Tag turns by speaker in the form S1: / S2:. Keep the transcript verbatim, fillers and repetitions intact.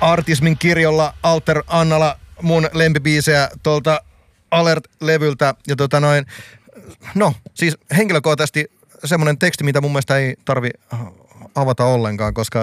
S1: Artismin kirjolla Alter Annala mun lempibiisejä tuolta Alert-levyltä. Ja tota noin, no siis henkilökohtaisesti semmonen teksti, mitä mun mielestä ei tarvi avata ollenkaan, koska